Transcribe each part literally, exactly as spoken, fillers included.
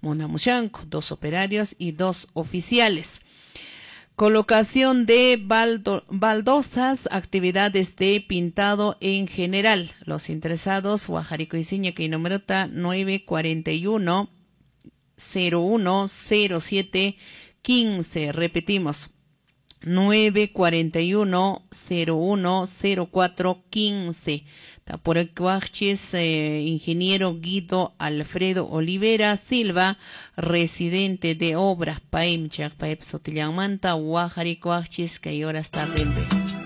Munamushanco, dos operarios y dos oficiales. Colocación de baldo, baldosas, actividades de pintado en general. Los interesados, Guajarico y Ciña, que número está nueve cuarenta y uno, cero uno, cero siete, quince. Repetimos, nueve cuarenta y uno, cero uno, cero cuatro, quince. Por el Cuachis, eh, ingeniero Guido Alfredo Olivera Silva, residente de Obras Paim Chakpaep Sotillamanta, Guajari Cuachis, que ahora está en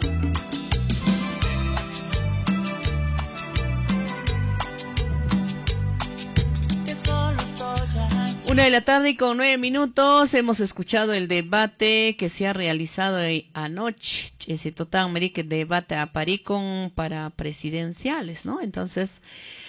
Una de la tarde con nueve minutos. Hemos escuchado el debate que se ha realizado anoche. Ese total que debate a Paricón para presidenciales, ¿no? Entonces,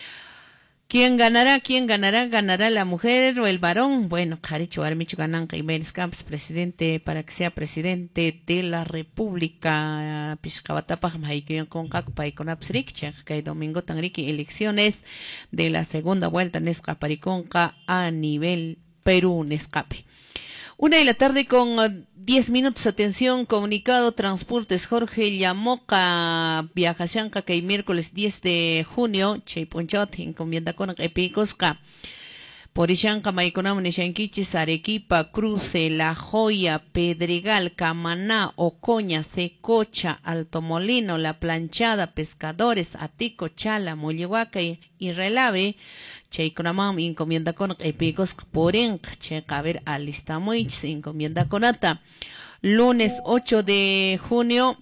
¿quién ganará? ¿Quién ganará? ¿Ganará la mujer o el varón? Bueno, Jaricho Armicho Gananca y Menes Camps, presidente, para que sea presidente de la República. Piscabatapa, Maikion con Cacpa con Apsrik, que domingo tangriki elecciones de la segunda vuelta Nesca Pariconca a nivel Perú, Nescape. Una de la tarde con diez minutos, atención, comunicado Transportes Jorge Llamoca, Viajachanca, que hay miércoles diez de junio, Chayponchot, encomienda con Epicosca. Porishanca, Maiconam, Neshanquichis, Arequipa, Cruce, La Joya, Pedregal, Camaná, Ocoña, Secocha, Alto Molino, La Planchada, Pescadores, Atico, Chala, Mollehuaca y, y Relave, Chayconamam, encomienda con Epicos, Porenc, Checaber, Alistamoich, encomienda con Ata. Lunes ocho de junio.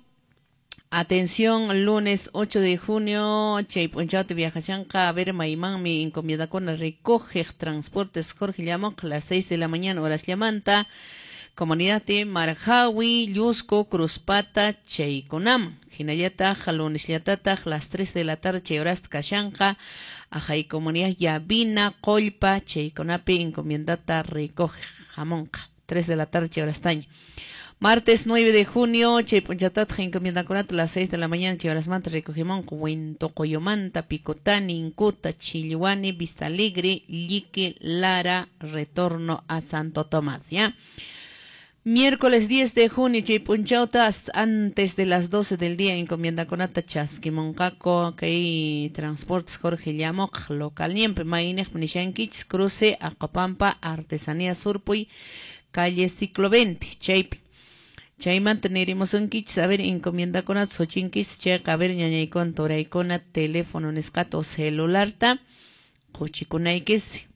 Atención, lunes ocho de junio, Chayponchate Viajachanca, a ver, Maimán, mi encomienda con recoge Transportes Jorge Llamoc, las seis de la mañana, horas Llamanta, comunidad de Marjawi, Yusco, Cruzpata, Chayconam, Jinayata, lunes Yatata, las tres de la tarde, horas Cachanca, Ajay comunidad Yabina, Colpa, Chayconape, encomiendata recoge Jamonca, tres de la tarde, horas Taño. Martes nueve de junio, Chayponchatat, encomienda con las seis de la mañana, Chivaras Manta, Recogimón, Cuento, Coyomanta, Picotani, Incuta, Chilhuane, Vista Alegre, Lique, Lara, retorno a Santo Tomás, ¿ya? Miércoles diez de junio, Chayponchautas, antes de las doce del día, encomienda con Atachas, Kimoncaco, que Transportes Jorge Llamoc, local Niempe, Mainej, Nishankich, Cruce, Acopampa, Artesanía Surpuy, calle Ciclo veinte, Chayp. Chayman teneremos un kit, saber encomienda con Xochinkis, check, a ver, ñañaicon, toraicona, teléfono, nescato, celular, ta, cochicunaikis,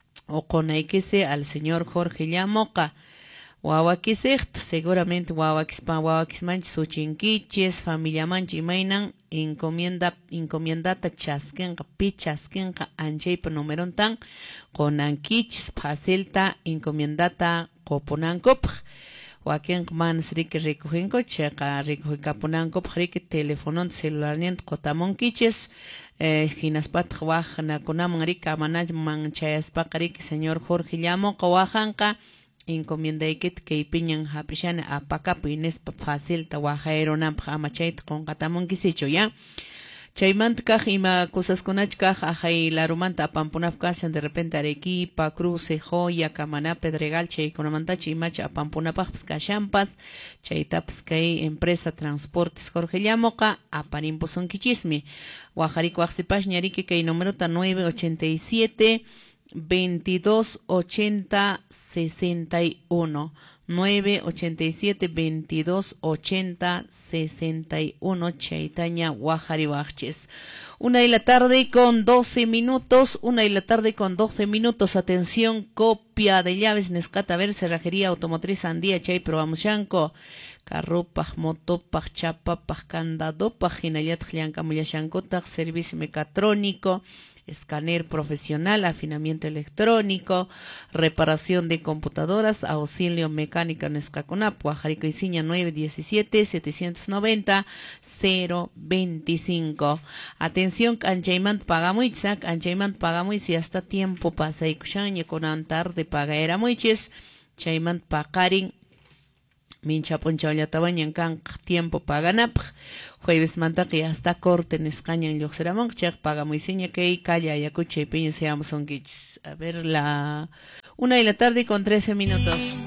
o conaikise al señor Jorge Llamoca, Guaguaquisect, seguramente Guaguaquispa, Guaguaquismanch, Xochinquiches, familia manchi, mainan, encomienda, encomiendata chasquenca, pichasquenca, ancheipa numeron tan, conanquichis, paselta, encomiendata, coponancop, Joaquín Manes Rique Recogenco, Checa Recogecaponanco, Rique Telefonon celular nient Cotamon Quiches, Ginaspat Huajana Conam Rica Manaj Manchayas Pacarik, señor Jorge Llamo, Coajanca, encomienda Ikit, que piñan Hapishan a Pacapuines fácil, Tawajaeronam Hamachait con Catamon Quisicho, ya. Chaymant kaj ima cosas con achkaj ajay la rumanta apampunafkashan de repente Arequipa, Cruce, Joya, Camaná, Pedregal, chay conamanta chimacha apampunapajps kashampas, chaytaps kay empresa Transportes Jorge Llamoca, apanimpos kichismi. Guajarico Axipash ñarique kay número ta nueve ochenta y siete, veintidós ochenta, sesenta y uno. nueve ochenta y siete, veintidós ochenta, sesenta y uno, Chaitaña, Guajari Guaches. Una de la tarde con doce minutos, una de la tarde con doce minutos, atención, copia de llaves, Nescata, ver, cerrajería automotriz, Andía, Chay, Probamushanco, Carropaj, Motopaj, Chapapaj, Candadopaj, Jinayat, Jliancamuyashancotaj, servicio mecatrónico, escáner profesional, afinamiento electrónico, reparación de computadoras, auxilio mecánico en Escaconap, Guajarico y Ciña nueve diecisiete, setecientos noventa, cero veinticinco. Atención, Anchaymant Pagamuitzak, Anchaymant Pagamuitz, y hasta tiempo pasa y cuchaña con antar de pagaera muiches, Chaymant Pakarin, Mincha Ponchawlia Tabañan Kan, tiempo paganap. Jueves manta que hasta corte en Escaña en Yoxeramón, Chek paga muy seña que calla y acuche y peña seamos un gich. A ver la Una de la tarde con trece minutos.